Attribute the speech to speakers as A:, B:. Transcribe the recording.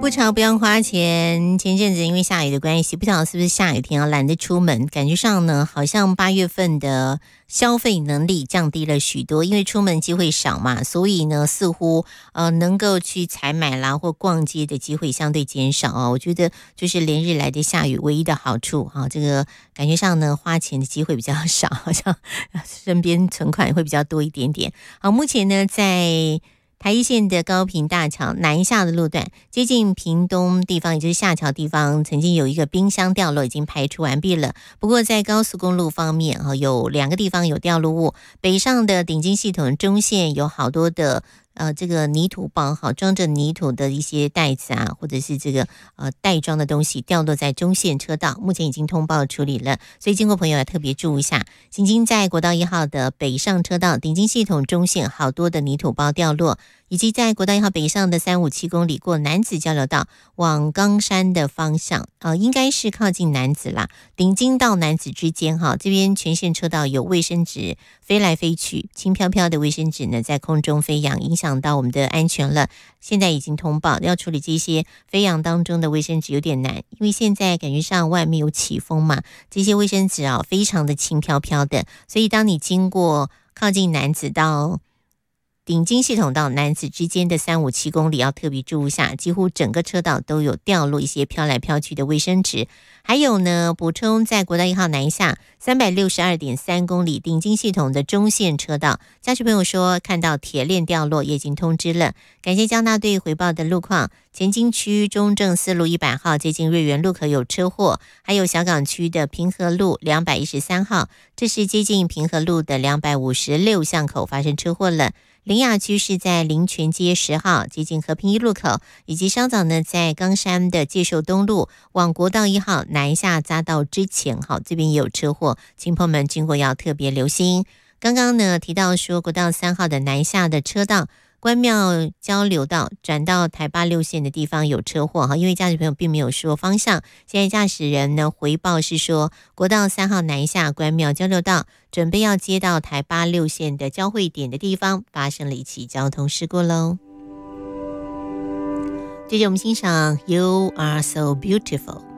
A: 不潮不用花钱。前阵子因为下雨的关系，不晓得是不是下雨天懒得出门，感觉上呢好像8月份的消费能力降低了许多，因为出门机会少嘛，所以呢似乎能够去采买啦或逛街的机会相对减少啊。我觉得就是连日来的下雨唯一的好处啊，这个感觉上呢花钱的机会比较少，好像身边存款会比较多一点点。好，目前呢在台一线的高屏大桥南下的路段，接近屏东地方，也就是下桥地方，曾经有一个冰箱掉落，已经排除完毕了。不过在高速公路方面有2个地方有掉落物，北上的顶金系统中线有好多的这个泥土包，装着泥土的一些袋子啊，或者是这个袋装的东西掉落在中线车道，目前已经通报处理了，所以经过朋友要特别注意一下。行经在国道1号的北上车道顶金系统中线好多的泥土包掉落，以及在国道1号北上的357公里过楠梓交流道往冈山的方向应该是靠近楠梓啦，顶金到楠梓之间这边全线车道有卫生纸飞来飞去，轻飘飘的卫生纸呢在空中飞扬，影响到我们的安全了。现在已经通报要处理这些飞扬当中的卫生纸有点难，因为现在感觉上外面有起风嘛，这些卫生纸非常的轻飘飘的，所以当你经过靠近楠梓到顶金系统到楠梓之间的357公里要特别注意一下，几乎整个车道都有掉落一些飘来飘去的卫生纸。还有呢，补充在国道1号南下362.3公里顶金系统的中线车道，驾驶朋友说看到铁链掉落，也已经通知了。感谢交大队回报的路况，前金区中正4路100号接近瑞园路口有车祸，还有小港区的平和路213号，这是接近平和路的256巷口发生车祸了。林雅区是在林泉街10号接近和平一路口，以及稍早呢在冈山的介寿东路往国道1号南下匝道之前这边也有车祸，请朋友们经过要特别留心。刚刚呢提到说国道3号的南下的车道关庙交流道转到台8-6线的地方有车祸因为驾驶朋友并没有说方向，现在驾驶人呢回报是说国道3号南下关庙交流道准备要接到台8-6线的交汇点的地方发生了一起交通事故咯。接着我们欣赏 You Are So Beautiful。